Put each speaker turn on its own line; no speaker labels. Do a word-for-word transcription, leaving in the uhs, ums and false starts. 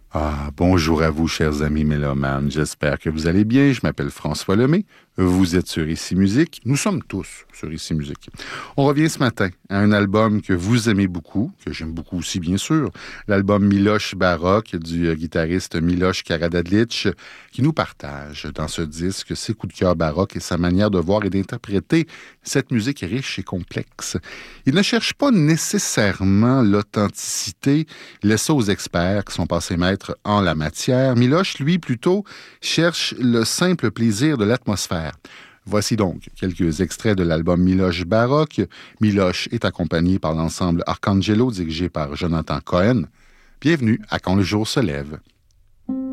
Ah, bonjour à vous, chers amis mélomanes. J'espère que vous allez bien. Je m'appelle François Lemay. Vous êtes sur Ici Musique. Nous sommes tous sur Ici Musique. On revient ce matin à un album que vous aimez beaucoup, que j'aime beaucoup aussi, bien sûr. L'album Miloš Baroque du guitariste Miloš Karađalić, qui nous partage dans ce disque ses coups de cœur baroques et sa manière de voir et d'interpréter cette musique riche et complexe. Il ne cherche pas nécessairement l'authenticité, il laisse ça aux experts qui sont passés maîtres en la matière. Miloš, lui, plutôt, cherche le simple plaisir de l'atmosphère. Voici donc quelques extraits de l'album Miloš Baroque. Miloš est accompagné par l'ensemble Arcangelo dirigé par Jonathan Cohen. Bienvenue à Quand le jour se lève.